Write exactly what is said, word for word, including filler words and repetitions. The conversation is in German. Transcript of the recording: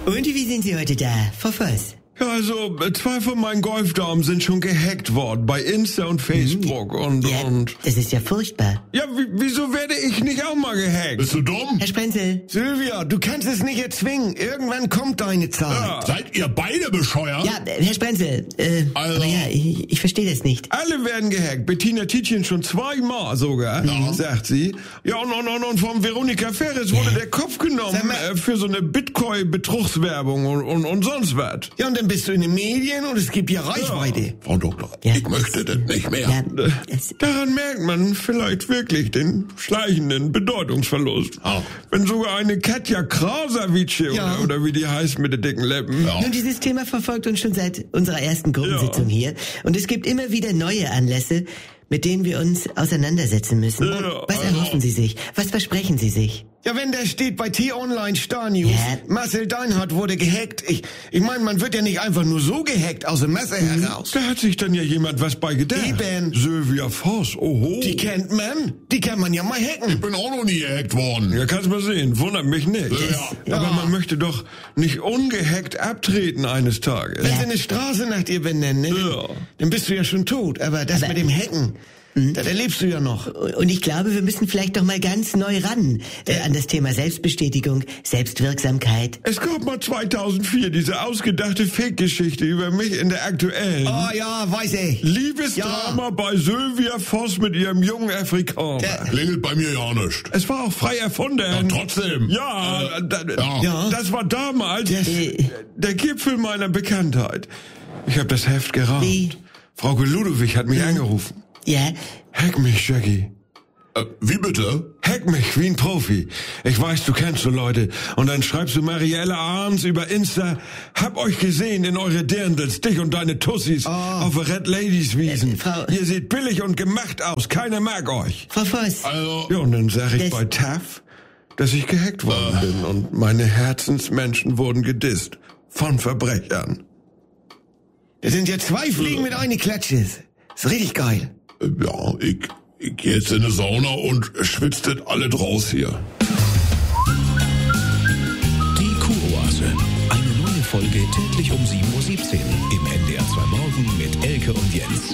Und wie sind Sie heute da, Frau Voss? Ja, also, zwei von meinen Golfdamen sind schon gehackt worden bei Insta und Facebook mhm. und, ja, und... das ist ja furchtbar. Ja, wieso werde ich nicht auch mal gehackt? Bist du dumm? Herr Sprenzel. Sylvia, du kannst es nicht erzwingen. Irgendwann kommt deine Zeit. Ja. Seid ihr beide bescheuert? Ja, Herr Sprenzel, äh, also. aber ja, ich, ich verstehe das nicht. Alle werden gehackt. Bettina Tietjen schon zweimal sogar, ja. sagt sie. Ja, und, und, und, und von Veronika Ferres wurde ja. der Kopf genommen äh, für so eine Bitcoin-Betrugswerbung und, und, und sonst was. Ja, und dann bist du in den Medien und es gibt ja Reichweite. Ja. Frau Doktor, ja. ich möchte das nicht mehr. Ja, das Daran merkt man vielleicht wirklich den schleichenden Bedeutungsverlust. Oh. Wenn sogar eine Katja Krasavice ja. oder, oder wie die heißt mit den dicken Lippen. Ja. Nun, dieses Thema verfolgt uns schon seit unserer ersten Gruppensitzung ja. hier. Und es gibt immer wieder neue Anlässe, mit denen wir uns auseinandersetzen müssen. Ja, Was also. erhoffen Sie sich? Was versprechen Sie sich? Ja, wenn da steht bei T-Online Star News, ja. Marcel Deinhardt wurde gehackt. Ich, ich meine, man wird ja nicht einfach nur so gehackt aus dem Messer mhm. heraus. Da hat sich dann ja jemand was bei gedacht. Eben. Sylvia Voss, oho. Die kennt man. Die kann man ja mal hacken. Ich bin auch noch nie gehackt worden. Ja, kannst mal sehen. Wundert mich nicht. Ja. Aber ja. man möchte doch nicht ungehackt abtreten eines Tages. Wenn ja. sie eine Straße nach dir benennen, ne, ja. dann bist du ja schon tot. Aber das aber mit dem Hacken... Das erlebst du ja noch. Und ich glaube, wir müssen vielleicht doch mal ganz neu ran äh, an das Thema Selbstbestätigung, Selbstwirksamkeit. Es gab mal zweitausendvier diese ausgedachte Fake-Geschichte über mich in der Aktuellen. Oh ja, weiß ich. Liebesdrama ja. bei Sylvia Voss mit ihrem jungen Afrikaner. Der klingelt bei mir ja nicht. Es war auch frei erfunden. Ja, trotzdem. Ja, äh, da, ja. ja, das war damals äh. der Gipfel meiner Bekanntheit. Ich habe das Heft geraubt. Wie? Frau Ludowig hat mich mhm. angerufen. Ja? Hack mich, Jackie. Äh, wie bitte? Hack mich, wie ein Profi. Ich weiß, du kennst so Leute. Und dann schreibst du Marielle Arns über Insta, hab euch gesehen in eure Dirndls, dich und deine Tussis, oh. auf der Red Ladies Wiesen. Äh, Frau... Ihr seht billig und gemacht aus, keiner mag euch. Frau Voss. Also... Ja, und dann sag ich das... bei T A F, dass ich gehackt worden äh. bin und meine Herzensmenschen wurden gedisst. Von Verbrechern. Das sind ja zwei Fliegen äh. mit einer Klatsche. Ist richtig geil. Ja, ich, ich geh jetzt in eine Sauna und schwitzt das alle draus hier. Die Kuroase. Eine neue Folge täglich um sieben Uhr siebzehn im N D R zwei Morgen mit Elke und Jens.